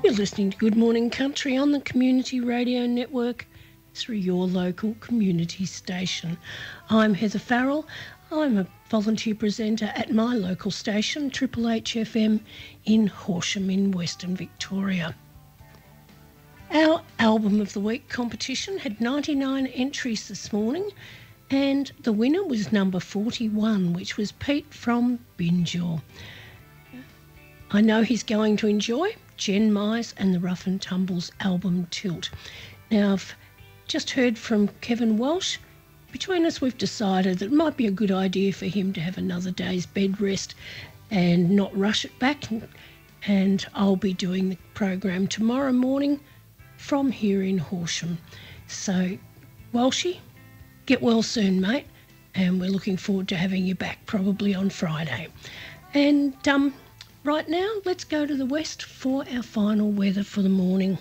You're listening to Good Morning Country on the Community Radio Network through your local community station. I'm Heather Farrell. I'm a volunteer presenter at my local station, Triple HFM in Horsham in Western Victoria. Our Album of the Week competition had 99 entries this morning, and the winner was number 41, which was Pete from Binjore. I know he's going to enjoy Jen Mize and the Rough and Tumbles album Tilt. Now, I've just heard from Kevin Walsh. Between us, we've decided that it might be a good idea for him to have another day's bed rest and not rush it back. And I'll be doing the program tomorrow morning from here in Horsham. So, Walshy, get well soon, mate. And we're looking forward to having you back probably on Friday. And right now, let's go to the west for our final weather for the morning.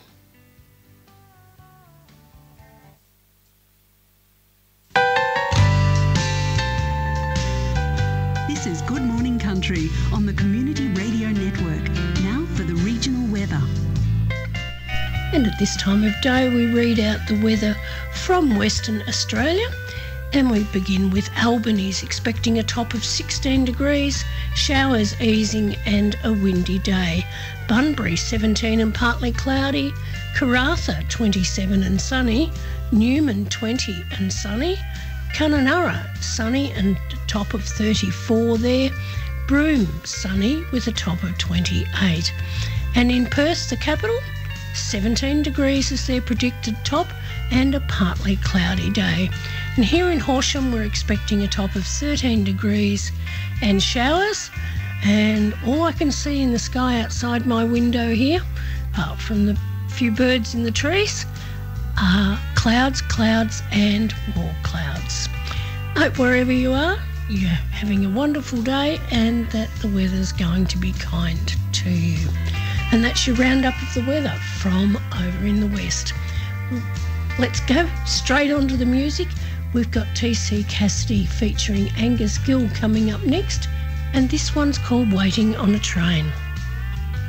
This is Good Morning Country on the Community Radio Network. Now for the regional weather. And at this time of day, we read out the weather from Western Australia. And we begin with Albany's expecting a top of 16 degrees, showers easing and a windy day. Bunbury 17 and partly cloudy, Karratha 27 and sunny, Newman 20 and sunny, Kununurra sunny and a top of 34 there, Broome sunny with a top of 28. And in Perth, the capital, 17 degrees is their predicted top and a partly cloudy day. And here in Horsham, we're expecting a top of 13 degrees and showers. And all I can see in the sky outside my window here, apart from the few birds in the trees, are clouds, clouds and more clouds. I hope wherever you are, you're having a wonderful day and that the weather's going to be kind to you. And that's your roundup of the weather from over in the west. Let's go straight on to the music. We've got T.C. Cassidy featuring Angus Gill coming up next, and this one's called Waiting on a Train.